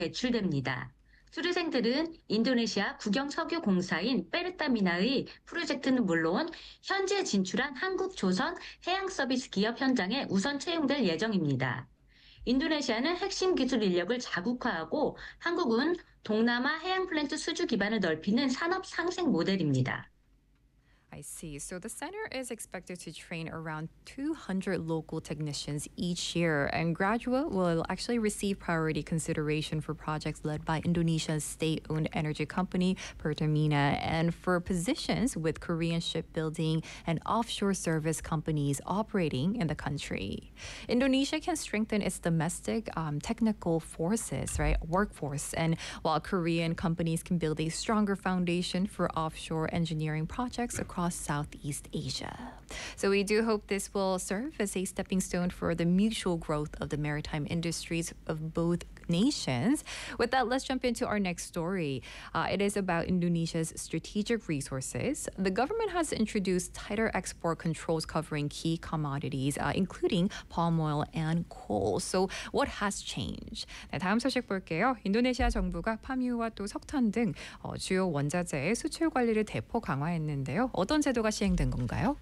배출됩니다. 수료생들은 인도네시아 국영석유공사인 페르타미나의 프로젝트는 물론 현지에 진출한 한국조선 해양서비스 기업 현장에 우선 채용될 예정입니다. 인도네시아는 핵심 기술 인력을 자국화하고 한국은 동남아 해양 플랜트 수주 기반을 넓히는 산업 상생 모델입니다. I see. So the center is expected to train around 200 local technicians each year, and graduate will actually receive priority consideration for projects led by Indonesia's state-owned energy company, Pertamina, and for positions with Korean shipbuilding and offshore service companies operating in the country. Indonesia can strengthen its domestic technical forces, right, workforce, and while Korean companies can build a stronger foundation for offshore engineering projects across Southeast Asia. So we do hope this will serve as a stepping stone for the mutual growth of the maritime industries of both nations. With that, let's jump into our next story. It is about Indonesia's strategic resources. The government has introduced tighter export controls covering key commodities, including palm oil and coal. So what has changed? 네, 다음 소식 볼게요. 인도네시아 정부가 파뮤와 또 석탄 등 주요 원자재의 수출 관리를 대폭 강화했는데요. 어떤 제도가 시행된 건가요?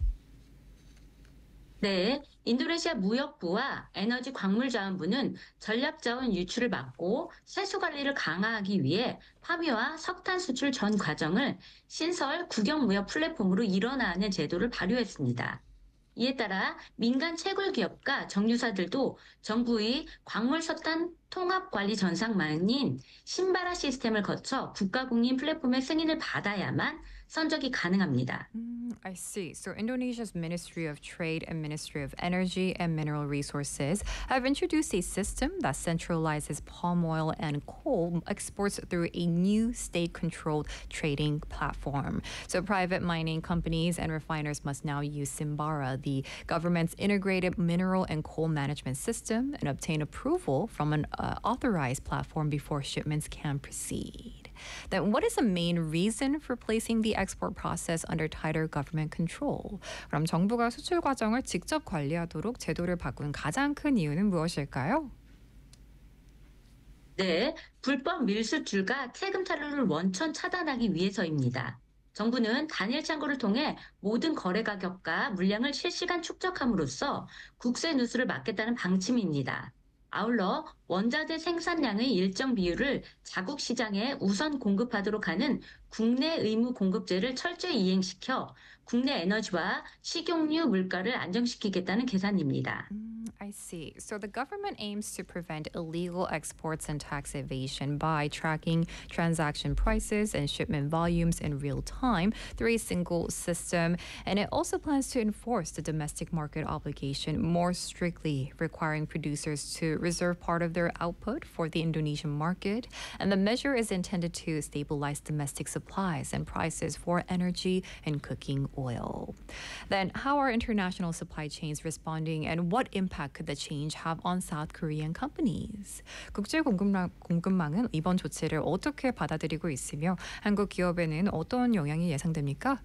네, 인도네시아 무역부와 에너지 광물자원부는 전략자원 유출을 막고 세수 관리를 강화하기 위해 파묘와 석탄 수출 전 과정을 신설 국영무역 플랫폼으로 일원화하는 제도를 발효했습니다. 이에 따라 민간 채굴 기업과 정유사들도 정부의 광물 석탄 통합 관리 전상망인 신바라 시스템을 거쳐 국가 공인 플랫폼의 승인을 받아야만 선적이 가능합니다. I see. So Indonesia's Ministry of Trade and Ministry of Energy and Mineral Resources have introduced a system that centralizes palm oil and coal exports through a new state-controlled trading platform. So private mining companies and refiners must now use Simbara, the government's integrated mineral and coal management system, and obtain approval from an authorized platform before shipments can proceed. Then what is the main reason for placing the export process under tighter government control? 그럼 정부가 수출 과정을 직접 관리하도록 제도를 바꾼 가장 큰 이유는 무엇일까요? 네, 불법 밀수출과 세금 탈루를 원천 차단하기 위해서입니다. 정부는 단일 창구를 통해 모든 거래 가격과 물량을 실시간 축적함으로써 국세 누수를 막겠다는 방침입니다. 아울러 원자재 생산량의 일정 비율을 자국 시장에 우선 공급하도록 하는 국내 의무 공급제를 철저히 이행시켜 국내 에너지와 식용유 물가를 안정시키겠다는 계산입니다. I see. So the government aims to prevent illegal exports and tax evasion by tracking transaction prices and shipment volumes in real time through a single system. And it also plans to enforce the domestic market obligation more strictly, requiring producers to reserve part of their output for the Indonesian market. And the measure is intended to stabilize domestic supplies and prices for energy and cooking oil. Then, how are international supply chains responding, and what impact could the change have on South Korean companies? 국제 공급망은 이번 조치를 어떻게 받아들이고 있으며 한국 기업에는 어떤 영향이 예상됩니까?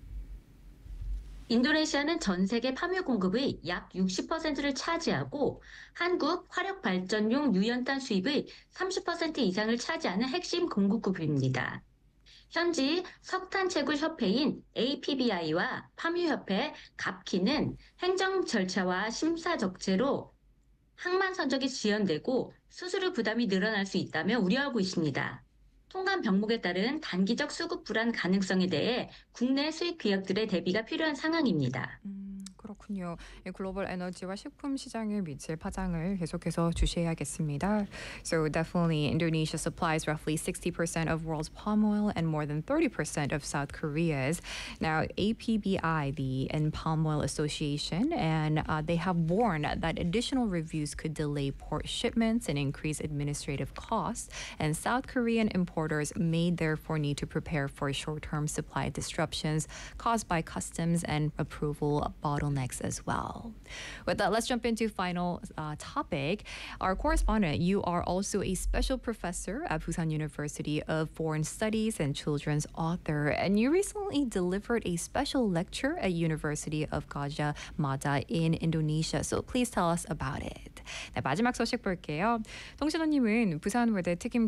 인도네시아는 전 세계 파묘 공급의 약 60%를 차지하고 한국 화력 발전용 유연탄 수입의 30% 이상을 차지하는 핵심 공급국입니다. 현지 석탄 채굴 협회인 APBI와 파묘협회 갑키는 행정 절차와 심사 적체로 항만 선적이 지연되고 수수료 부담이 늘어날 수 있다며 우려하고 있습니다. 통관 병목에 따른 단기적 수급 불안 가능성에 대해 국내 수입 기업들의 대비가 필요한 상황입니다. 그렇군요. 글로벌 에너지와 식품 시장에 미칠 파장을 계속해서 주시해야겠습니다. So definitely Indonesia supplies roughly 60% of world's palm oil and more than 30% of South Korea's. Now APBI, the Palm Oil Association, and they have warned that additional reviews could delay port shipments and increase administrative costs, and South Korean importers may therefore need to prepare for short-term supply disruptions caused by customs and approval bottlenecks as well. With that, let's jump into final topic. Our correspondent, you are also a special professor at Busan University of Foreign Studies and children's author, and you recently delivered a special lecture at University of Gajah Mada in Indonesia. So please tell us about it. 네, 마지막 소식 볼게요. 통신호님은 부산외대 특임